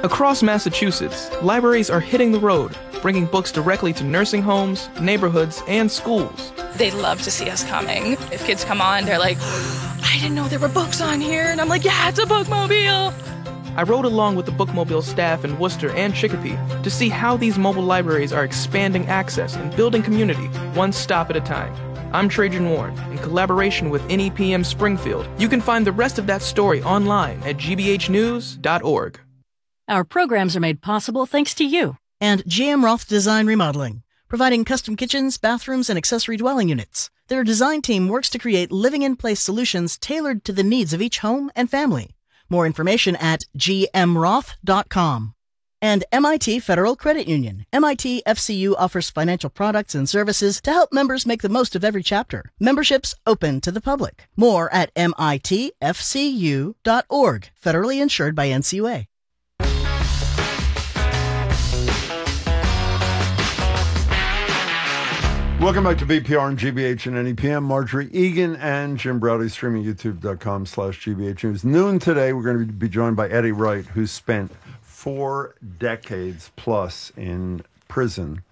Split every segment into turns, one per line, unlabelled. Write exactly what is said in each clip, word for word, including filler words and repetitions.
Across Massachusetts, libraries are hitting the road, bringing books directly to nursing homes, neighborhoods, and schools.
They love to see us coming. If kids come on, they're like, I didn't know there were books on here. And I'm like, yeah, it's a bookmobile.
I rode along with the Bookmobile staff in Worcester and Chicopee to see how these mobile libraries are expanding access and building community, one stop at a time. I'm Trajan Warren, in collaboration with N E P M Springfield. You can find the rest of that story online at g b h news dot org.
Our programs are made possible thanks to you.
And G M Roth Design Remodeling, providing custom kitchens, bathrooms, and accessory dwelling units. Their design team works to create living-in-place solutions tailored to the needs of each home and family. More information at g m roth dot com. And M I T Federal Credit Union. M I T F C U offers financial products and services to help members make the most of every chapter. Memberships open to the public. More at m i t f c u dot org. Federally insured by N C U A.
Welcome back to B P R and G B H and N E P M. Marjorie Egan and Jim Browdy, streaming youtube.com slash GBH News. Noon today, we're going to be joined by Eddie Wright, who spent four decades plus in prison,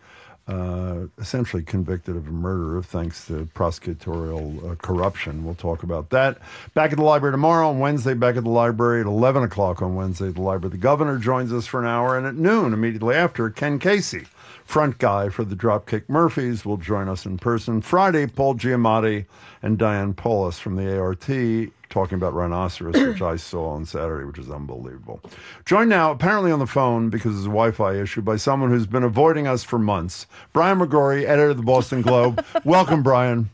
uh, essentially convicted of a murder, thanks to prosecutorial uh, corruption. We'll talk about that. Back at the library tomorrow. On Wednesday, back at the library at eleven o'clock on Wednesday at the library. The governor joins us for an hour, and at noon, immediately after, Ken Casey, front guy for the Dropkick Murphys, will join us in person. Friday, Paul Giamatti and Diane Paulus from the A R T talking about Rhinoceros, which I saw on Saturday, which is unbelievable. Joined now, apparently on the phone, because it's a Wi-Fi issue, by someone who's been avoiding us for months. Brian McGrory, editor of the Boston Globe. Welcome, Brian.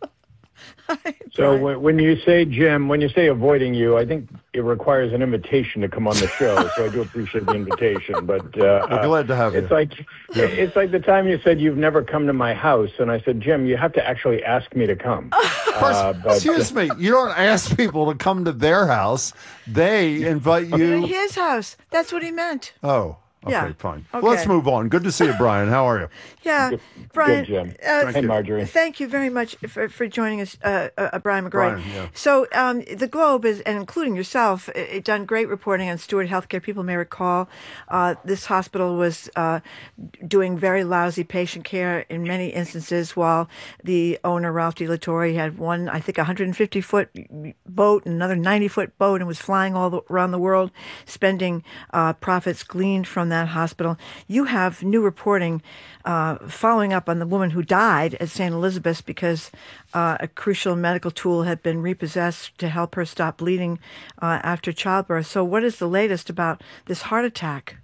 Hi, so when, when you say, Jim, when you say avoiding you, I think it requires an invitation to come on the show. So I do appreciate the invitation. But uh,
we're glad to have
it's
you.
Like, yeah. It's like the time you said you've never come to my house. And I said, Jim, you have to actually ask me to come.
uh, but, Excuse me. You don't ask people to come to their house. They invite you.
To his house. That's what he meant.
Oh. Okay,
yeah.
fine.
Okay.
Well, let's move on. Good to see you, Brian. How are you?
Yeah,
good,
Brian.
Good, Jim.
Uh,
hey, Marjorie.
Thank you very much for, for joining us, uh, uh, Brian McGrory.
Brian, yeah.
So um, the Globe, is, and including yourself, it, done great reporting on Steward Healthcare. People may recall uh, this hospital was uh, doing very lousy patient care in many instances, while the owner, Ralph DeLatorre, had one, I think, one hundred fifty foot boat and another ninety foot boat and was flying all the, around the world, spending uh, profits gleaned from that hospital. You have new reporting uh, following up on the woman who died at Saint Elizabeth's because uh, a crucial medical tool had been repossessed to help her stop bleeding uh, after childbirth. So what is the latest about this heart attack?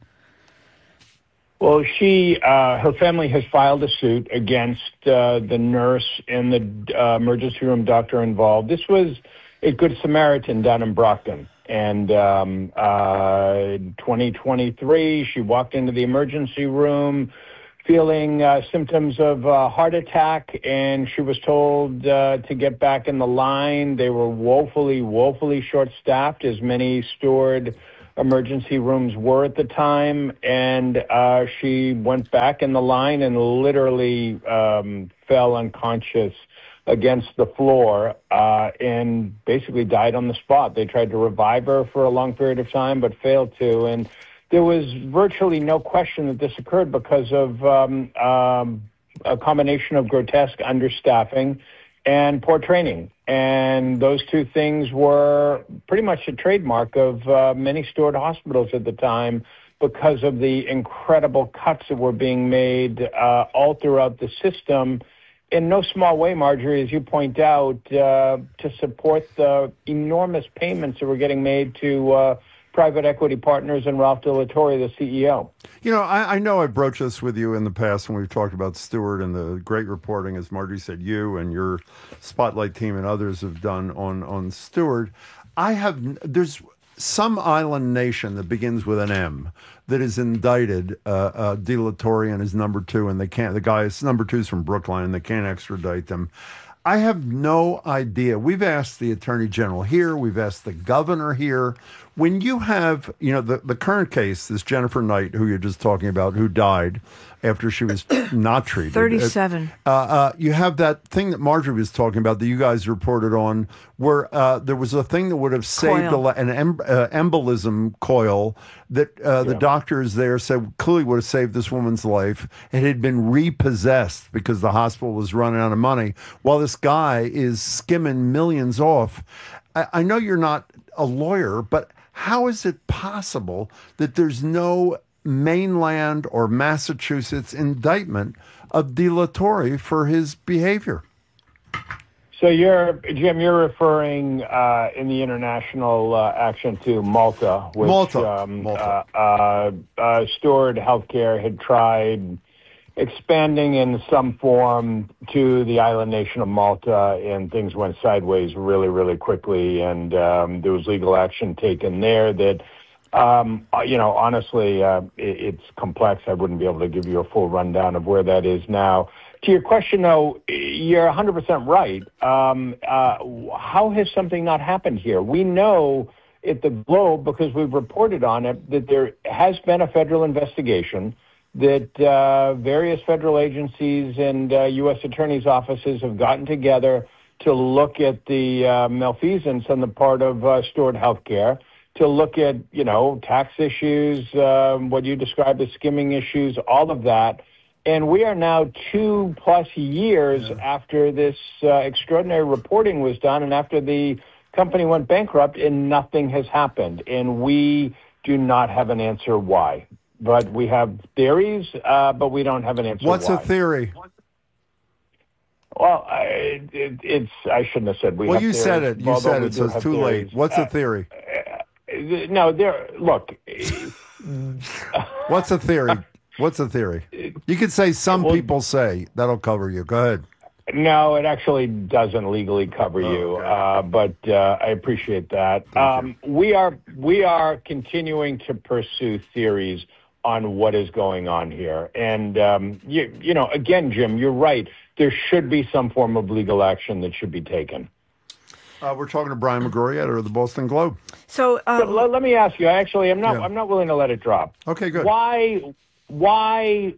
Well, she, uh, her family has filed a suit against uh, the nurse and the uh, emergency room doctor involved. This was a Good Samaritan down in Brockton. And um, uh, twenty twenty-three, she walked into the emergency room feeling uh, symptoms of uh, heart attack, and she was told uh, to get back in the line. They were woefully, woefully short-staffed, as many Steward emergency rooms were at the time. And uh, she went back in the line and literally um, fell unconscious against the floor uh, and basically died on the spot. They tried to revive her for a long period of time, but failed to. And there was virtually no question that this occurred because of um, um, a combination of grotesque understaffing and poor training. And those two things were pretty much a trademark of uh, many Steward hospitals at the time because of the incredible cuts that were being made uh, all throughout the system. In no small way, Marjorie, as you point out, uh, to support the enormous payments that were getting made to uh, private equity partners and Ralph DeLatorre, the C E O.
You know, I, I know I broached this with you in the past when we've talked about Steward and the great reporting, as Marjorie said, you and your Spotlight team and others have done on, on Steward. I have, there's some island nation that begins with an M that is indicted uh, uh, DeLatorre and his number two, and they can't, the guy is number two is from Brookline, and they can't extradite them. I have no idea. We've asked the Attorney General here. We've asked the governor here. When you have, you know, the, the current case, this Jennifer Knight, who you're just talking about, who died after she was not treated.
thirty-seven.
Uh, uh, you have that thing that Marjorie was talking about that you guys reported on, where uh, there was a thing that would have saved a,
Coil.
an em- uh, embolism coil that uh, the
Yeah.
doctors there said clearly would have saved this woman's life. It had been repossessed because the hospital was running out of money, while this guy is skimming millions off. I, I know you're not a lawyer, but how is it possible that there's no mainland or Massachusetts indictment of De La Torre for his behavior?
So you're, Jim, you're referring uh, in the international uh, action to Malta, which
Malta.
Um,
Malta.
Uh, uh, uh, Steward Healthcare had tried expanding in some form to the island nation of Malta, and things went sideways really, really quickly, and um, there was legal action taken there that Um, you know, honestly, uh, it, it's complex. I wouldn't be able to give you a full rundown of where that is now. To your question, though, you're one hundred percent right. Um, uh, how has something not happened here? We know at the Globe, because we've reported on it, that there has been a federal investigation, that uh, various federal agencies and uh, U S attorneys' offices have gotten together to look at the uh, malfeasance on the part of uh, Steward Healthcare, to look at, you know, tax issues, um, what you described as skimming issues, all of that. And we are now two plus years yeah. after this uh, extraordinary reporting was done and after the company went bankrupt, and nothing has happened. And we do not have an answer why. But we have theories, uh, but we don't have an answer
What's
why.
a theory?
Well, I, it, it's, I shouldn't have said we
well,
have
you
theories.
said it. You said
we
it, so
do
it's
have
too
theories.
late. What's
Uh,
a theory?
No, there. Look.
What's a theory? What's a theory? You could say some
well,
people say. That'll cover you. Go ahead.
No, it actually doesn't legally cover
oh,
you,
okay.
uh, but uh, I appreciate that. Um, we are we are continuing to pursue theories on what is going on here, and um, you you know, again, Jim, you're right. There should be some form of legal action that should be taken.
Uh, we're talking to Brian McGrory, editor of the Boston Globe.
So, um,
so let, let me ask you. Actually, I'm not.
Yeah.
I'm not willing to let it drop.
Okay, good.
Why? Why?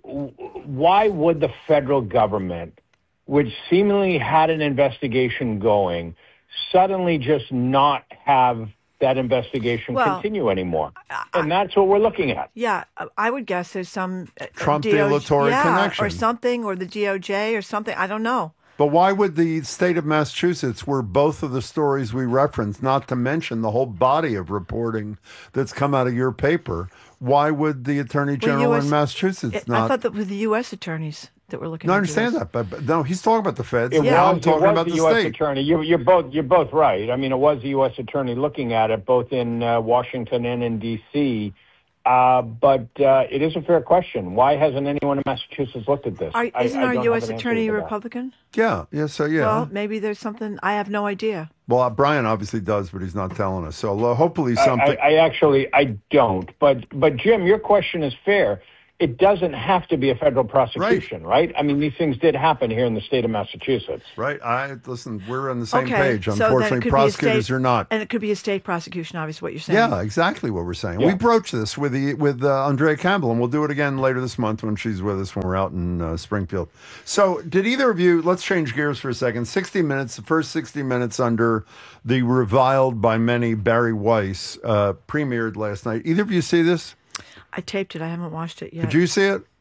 Why would the federal government, which seemingly had an investigation going, suddenly just not have that investigation
well,
continue anymore?
I,
and that's what we're looking at.
Yeah, I would guess there's some uh,
Trump
D O J,
De La Torre
yeah,
connection.
or something, or the D O J or something. I don't know.
But why would the state of Massachusetts, where both of the stories we referenced, not to mention the whole body of reporting that's come out of your paper, why would the Attorney General
well, U S,
in Massachusetts
it,
not?
I thought that was the U S attorneys that were looking.
No, I
into
understand
this.
that, but, but no, he's talking about the feds.
It
and
was,
now I'm
it
talking
was
about
the
the
U S
state.
attorney. You, you're both. You're both right. I mean, it was the U S attorney looking at it, both in uh, Washington and in D C Uh, but uh, it is a fair question. Why hasn't anyone in Massachusetts looked at this?
Are,
I,
isn't
I
our
don't
U
have
S
an answer
attorney
to that.
Republican?
Yeah, yeah, so yeah.
Well, maybe there's something. I have no idea.
Well, uh, Brian obviously does, but he's not telling us. So uh, hopefully something.
I, I actually, I don't. But, but Jim, your question is fair. It doesn't have to be a federal prosecution, right? right? I mean, these things did happen here in the state of Massachusetts.
Right. I listen. We're on the same
Okay,
page.
so then it
Unfortunately,
could be a
prosecutors
state-
are not.
And it could be a state prosecution, obviously, what you're saying.
Yeah, exactly what we're saying.
Yeah.
We broached this with the with uh, Andrea Campbell, and we'll do it again later this month when she's with us when we're out in uh, Springfield. So, did either of you? Let's change gears for a second. sixty minutes, the first sixty minutes under the reviled by many Barry Weiss uh, premiered last night. Either of you see this?
I taped it. I haven't watched it yet.
Did you see it?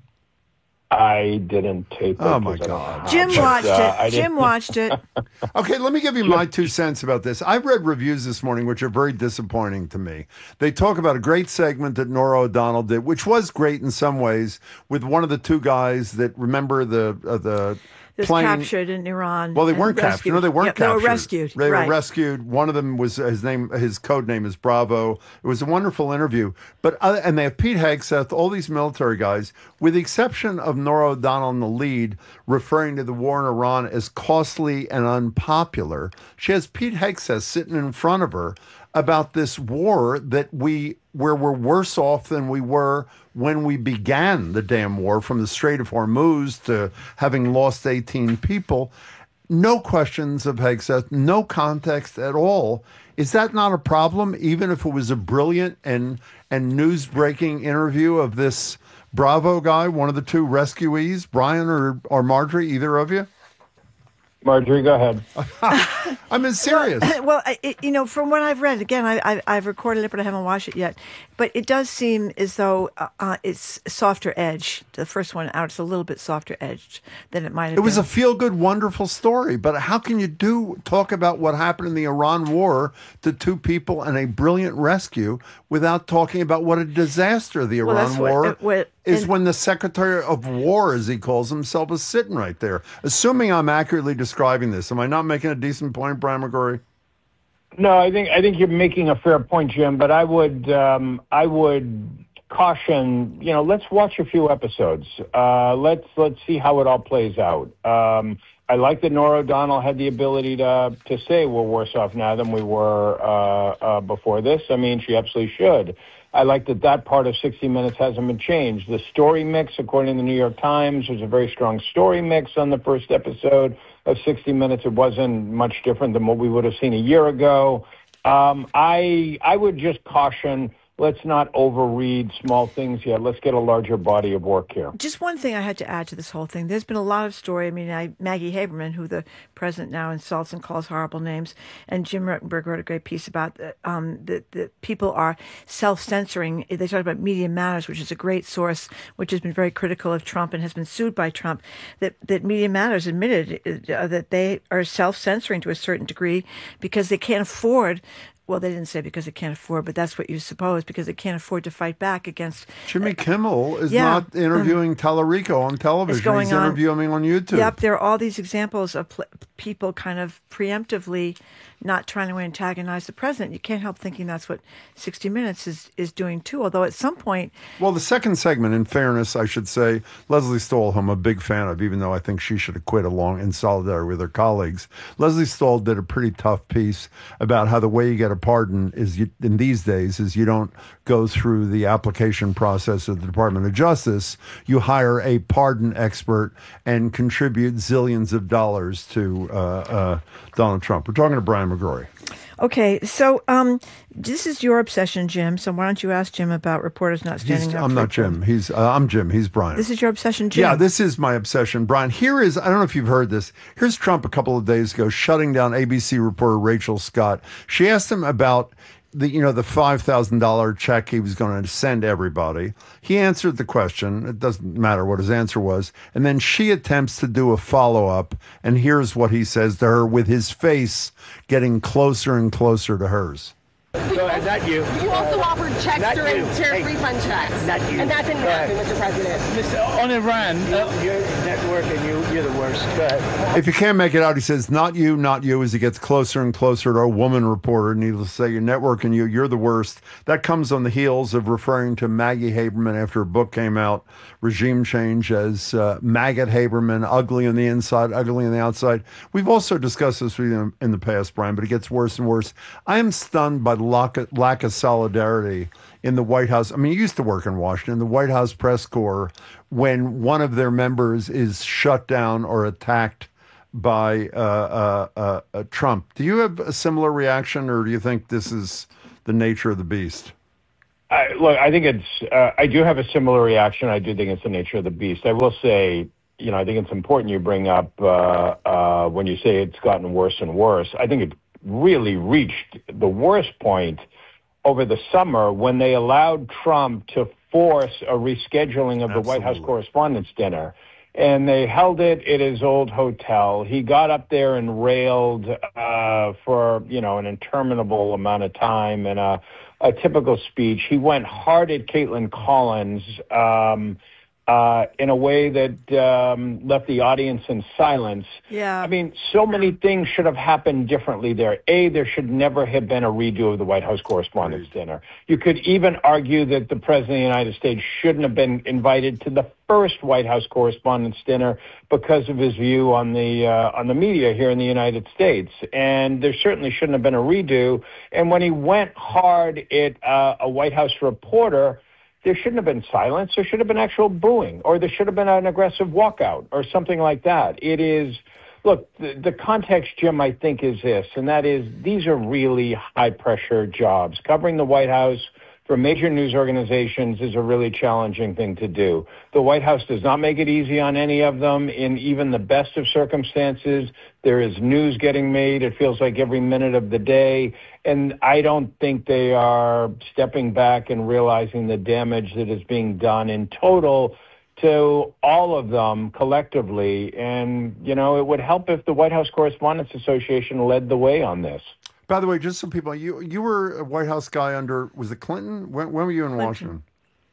I didn't tape it.
Oh, my
'cause I don't
God.
know how,
Jim
but,
watched
uh, I
it. Jim
didn't-
watched it.
Okay, let me give you my two cents about this. I've read reviews this morning which are very disappointing to me. They talk about a great segment that Nora O'Donnell did, which was great in some ways, with one of the two guys that remember the uh, the
It was
plane.
captured in Iran.
Well, they
and
weren't captured.
rescued.
No, they weren't
Yeah,
captured.
They were rescued.
They
right.
were rescued. One of them was his name. His code name is Bravo. It was a wonderful interview. But other, and they have Pete Hegseth, all these military guys, with the exception of Nora O'Donnell in the lead, referring to the war in Iran as costly and unpopular. She has Pete Hegseth sitting in front of her about this war that we where we're worse off than we were when we began the damn war, from the Strait of Hormuz to having lost eighteen people. no questions of Hegseth, no context at all. Is that not a problem, even if it was a brilliant and and news-breaking interview of this Bravo guy, one of the two rescuees, Brian or, or Marjorie, either of you?
Marjorie, go ahead.
I mean, serious.
Well, well I, it, you know, from what I've read, again, I, I, I've recorded it, but I haven't watched it yet. But it does seem as though uh, uh, it's softer edge. The first one out, it's a little bit softer edged than it might have been.
It was a feel-good, wonderful story. But how can you do talk about what happened in the Iran war to two people and a brilliant rescue without talking about what a disaster the
Well,
Iran
that's what-
war
uh, what-
is,
and-
when the Secretary of War, as he calls himself, is sitting right there? Assuming I'm accurately describing this, am I not making a decent point, Brian McGrory?
No, I think I think you're making a fair point, Jim. But I would um, I would caution. You know, let's watch a few episodes. Uh, let's let's see how it all plays out. Um, I like that Norah O'Donnell had the ability to to say we're worse off now than we were uh, uh, before this. I mean, she absolutely should. I like that that part of sixty minutes hasn't been changed. The story mix, according to the New York Times, was a very strong story mix on the first episode of sixty minutes. It wasn't much different than what we would have seen a year ago. Um, I I would just caution, let's not overread small things yet. Let's get a larger body of work here.
Just one thing I had to add to this whole thing. There's been a lot of story. I mean, I, Maggie Haberman, who the president now insults and calls horrible names, and Jim Ruttenberg wrote a great piece about the, um, that the people are self-censoring. They talk about Media Matters, which is a great source, which has been very critical of Trump and has been sued by Trump, that, that Media Matters admitted uh, that they are self-censoring to a certain degree because they can't afford. Well, they didn't say because they can't afford, but that's what you suppose, because they can't afford to fight back against.
Jimmy Kimmel is
yeah,
not interviewing um, Tallarico on television.
Going
He's interviewing on, on YouTube.
Yep, there are all these examples of pl- people kind of preemptively not trying to antagonize the president. You can't help thinking that's what sixty minutes is, is doing too, although at some point...
Well, the second segment, in fairness, I should say, Leslie Stahl, who I'm a big fan of, even though I think she should have quit along in solidarity with her colleagues. Leslie Stahl did a pretty tough piece about how the way you get a pardon is you, in these days is you don't go through the application process of the Department of Justice. You hire a pardon expert and contribute zillions of dollars to uh, uh, Donald Trump. We're talking to Brian McGrory.
Okay, so um, this is your obsession, Jim. So why don't you ask Jim about reporters not standing
He's,
up?
I'm
for
not Jim. He's uh, I'm Jim. He's Brian.
This is your obsession, Jim.
Yeah, this is my obsession, Brian. Here is, I don't know if you've heard this. Here's Trump a couple of days ago shutting down A B C reporter Rachel Scott. She asked him about the, you know, the five thousand dollars check he was going to send everybody. He answered the question. It doesn't matter what his answer was. And then she attempts to do a follow-up, and here's what he says to her with his face getting closer and closer to hers.
Go ahead, not you.
You also offered checks
Not
during
you.
tariff
Hey,
refund checks.
not you.
And that didn't
Go
happen,
ahead.
Mister President.
Mister On Iran. Uh, your network and you, you're the worst. Go ahead.
If you can't make it out, he says, not you, not you, as he gets closer and closer to a woman reporter. Needless to say, your network and you, you're the worst. That comes on the heels of referring to Maggie Haberman after a book came out, Regime Change, as uh, Maggot Haberman, ugly on the inside, ugly on the outside. We've also discussed this with you in the past, Brian, but it gets worse and worse. I am stunned by the lack of, lack of solidarity in the White House. I mean, you used to work in Washington, the White House press corps, when one of their members is shut down or attacked by uh, uh, uh, uh, Trump. Do you have a similar reaction, or do you think this is the nature of the beast?
I, look, I think it's, uh, I do have a similar reaction. I do think it's the nature of the beast. I will say, you know, I think it's important you bring up uh, uh, when you say it's gotten worse and worse. I think it really reached the worst point over the summer when they allowed Trump to force a rescheduling of the
Absolutely.
White House Correspondents' Dinner. And they held it at his old hotel. He got up there and railed uh, for, you know, an interminable amount of time and a, a typical speech. He went hard at Caitlin Collins um, uh, in a way that um, left the audience in silence.
Yeah.
I mean, so many things should have happened differently there. A, there should never have been a redo of the White House Correspondents' Dinner. You could even argue that the President of the United States shouldn't have been invited to the first White House Correspondents' Dinner because of his view on the uh, on the media here in the United States. And there certainly shouldn't have been a redo. And when he went hard at uh, a White House reporter, there shouldn't have been silence. There should have been actual booing, or there should have been an aggressive walkout or something like that. It is look, the, the context, Jim, I think is this, and that is these are really high-pressure jobs. Covering the White House for major news organizations is a really challenging thing to do. The White House does not make it easy on any of them. In even the best of circumstances, there is news getting made. It feels like every minute of the day. And I don't think they are stepping back and realizing the damage that is being done in total to all of them collectively. And, you know, it would help if the White House Correspondents Association led the way on this.
By the way, just so people, you you were a White House guy under, was it Clinton? When, when were you in
Clinton.
Washington?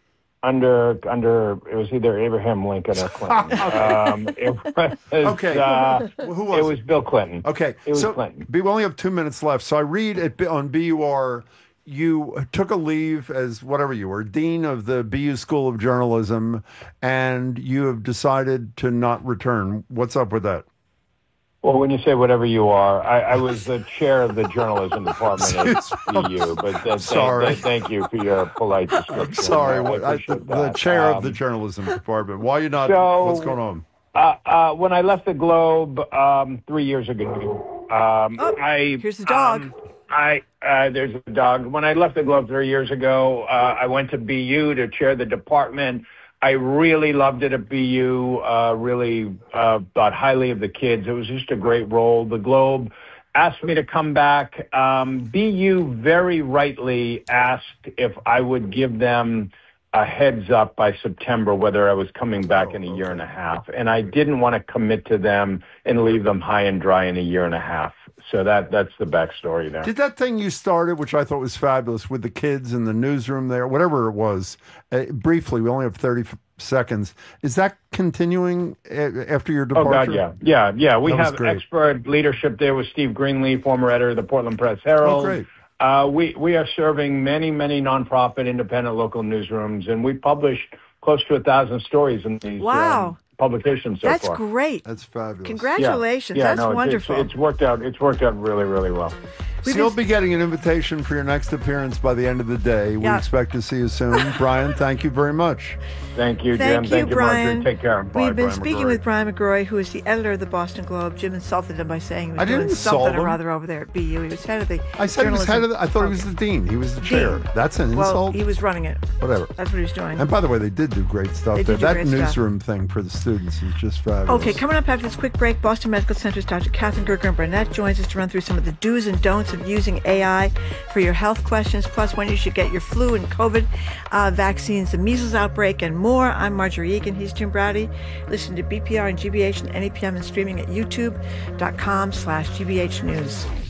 Under, under, it was either Abraham Lincoln or Clinton. um, it was,
okay.
Uh,
Who was
it? was Bill Clinton.
Okay.
It was
so
Clinton.
We only have two minutes left. So I read it on B U R, you took a leave as whatever you were, dean of the B U School of Journalism, and you have decided to not return. What's up with that?
Well, when you say whatever you are, I, I was the chair of the journalism department at B U, but uh,
Sorry.
Thank, thank you for your polite description.
Sorry,
I
what, I, the, the chair um, of the journalism department. Why are you not?
So,
what's going on?
Uh, uh, when I left the Globe um, three years ago, um,
oh,
I
here's the dog.
Um, I uh, there's a dog. When I left the Globe three years ago, uh, I went to B U to chair the department. I really loved it at B U, uh, really uh, thought highly of the kids. It was just a great role. The Globe asked me to come back. Um, B U very rightly asked if I would give them a heads up by September whether I was coming back in a year and a half. And I didn't want to commit to them and leave them high and dry in a year and a half. So that that's the backstory there.
Did that thing you started, which I thought was fabulous, with the kids in the newsroom there, whatever it was, uh, briefly, we only have thirty f- seconds. Is that continuing a- after your departure?
Oh, God, yeah. Yeah, yeah. We
That was
have
great.
expert leadership there with Steve Greenlee, former editor of the Portland Press Herald.
Oh, great.
Uh, we, we are serving many, many nonprofit, independent local newsrooms, and we published close to a thousand stories in these
Wow.
um, publications so
That's
far.
great.
That's fabulous.
Congratulations.
Yeah, yeah,
That's
no, it's-
wonderful.
It's, it's worked out. It's worked out really, really well.
So you'll be getting an invitation for your next appearance by the end of the day. We
Yeah.
expect to see you soon. Brian, thank you very much.
Thank you,
Thank
Jim.
you,
Thank you,
Brian.
Marjorie. Take care. Bye,
We've been
Brian
speaking
McGrory.
with Brian McGrory, who is the editor of the Boston Globe. Jim insulted him by saying he was
I didn't
doing
insult
something or
him.
other over there at B U. He was head of the
I said he was head of the, I thought he was
program.
the dean. He was the chair.
Dean.
That's an
Well,
insult.
he was running it.
Whatever.
That's what he was doing.
And by the way, they did do great stuff
They
there.
did do
That
great stuff.
newsroom thing for the students is just fabulous.
Okay, coming up after this quick break, Boston Medical Center's Doctor Catherine Gerger-Burnett joins us to run through some of the do's and don'ts of using A I for your health questions, plus when you should get your flu and COVID uh, vaccines, the measles outbreak, and more. I'm Marjorie Egan. He's Jim Browdy. Listen to B P R and G B H and N E P M and streaming at youtube.com slash GBH News.